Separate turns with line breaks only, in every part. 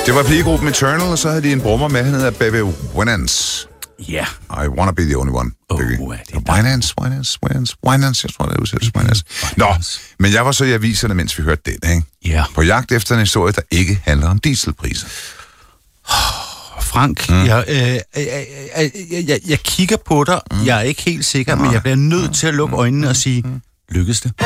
Det var pigegruppen Eternal, og så havde de en brummer med, han hedder Bebe Winans.
Ja.
I wanna be the only one. Winans, jeg tror, det er udsættes Winans. Nå, men jeg var så i aviserne, mens vi hørte den, ikke?
Ja.
På jagt efter en historie, der ikke handler om dieselpriser.
Frank, jeg kigger på dig. Jeg er ikke helt sikker, men jeg bliver nødt til at lukke øjnene og sige, lykkes det?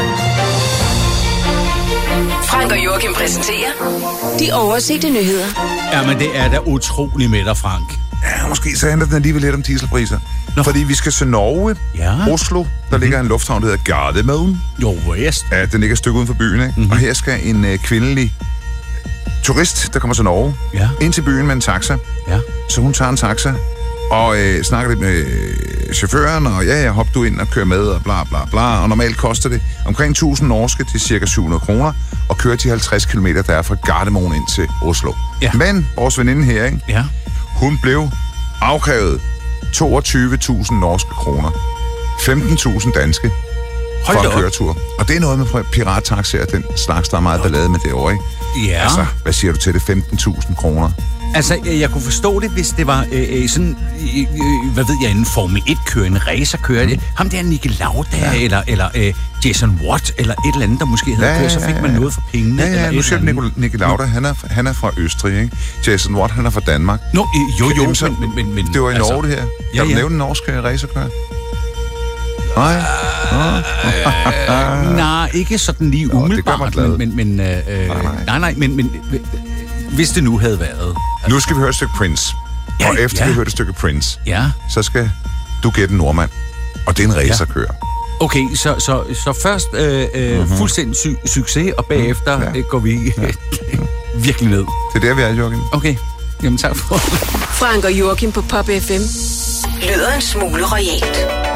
Frank og Joachim præsenterer de oversete nyheder.
Ja, men det er da utroligt med dig, Frank.
Ja, måske så handler den alligevel lidt om dieselpriser.
Nå.
Fordi vi skal til Norge, Oslo, der ligger en lufthavn, der hedder Gardermoen.
Jo, vest.
Ja, den ligger et stykke uden for byen, ikke? Og her skal en kvindelig turist, der kommer til Norge, ind til byen med en taxa.
Ja.
Så hun tager en taxa og snakker lidt med chaufføren, og hop du ind og kør med, og bla bla bla. Og normalt koster det omkring 1000 norske til cirka 700 kroner, og køre de 50 km, der er fra Gardermoen ind til Oslo. Ja. Men vores veninde her, ikke?
Ja.
Hun blev afkrævet 22.000 norske kroner. 15.000 danske for en køretur. Og det er noget med pirattaxaer, den slags, der er meget ballade med det år, ikke?
Ja.
Altså, hvad siger du til det? 15.000 kroner?
Altså, jeg kunne forstå det, hvis det var sådan, hvad ved jeg, en Formel 1-kører, en racerkører. Ham der Niki Lauda, eller Jason Watt, eller et eller andet, der måske havde kørt, så fik man noget for pengene.
Ja, nu siger du Niki Lauda, han er fra Østrig, ikke? Jason Watt, han er fra Danmark.
Nå, jo, men
det var i Norge, det her. Kan du nævne en norsk racerkører? Nej.
Nej, ikke sådan lige umiddelbart, men hvis det nu havde været.
Nu skal vi høre et stykke Prince. Og efter vi hørte et stykke Prince, så skal du gætte en nordmand. Og det er en racerkører.
Okay, så først fuldstændig succes, og bagefter går vi virkelig ned.
Det er der, vi er, Joachim.
Okay, jamen tak for det.
Frank og Joachim på Pop FM lyder en smule royalt.